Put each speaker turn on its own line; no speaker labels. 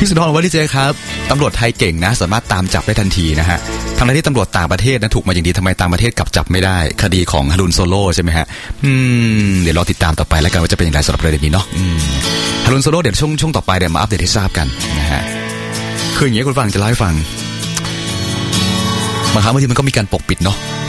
สุนทรบอกว่าดีเจครับตำรวจไทยเก่งนะสามารถตามจับได้ทันทีนะฮะทั้งที่ตำรวจต่างประเทศนะถูกมาอย่างดีทำไมต่างประเทศกลับจับไม่ได้คดีของฮารุนโซโล่ใช่ไหมฮะเดี๋ยวรอติดตามต่อไปแล้วกันว่าจะเป็นอย่างไรสำหรับประเด็นนี้เนาะฮารุนโซโล่เดี๋ยวช่วงต่อไปเดี๋ยวมาอัปเดตให้ทราบกันนะฮะคืออย่างนี้คุณฟังจะเล่าให้ฟังบางครั้งบางทีมันก็มีการปกปิดเนาะ